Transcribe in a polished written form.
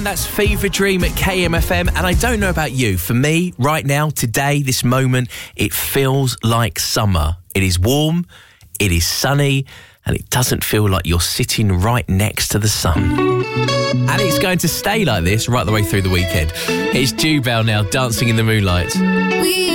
That's Fever Dream at KMFM, and I don't know about you, for me, right now, today, this moment, it feels like summer. It is warm, it is sunny, and it doesn't feel like you're sitting right next to the sun. And it's going to stay like this right the way through the weekend. It's Jubel now, Dancing in the Moonlight.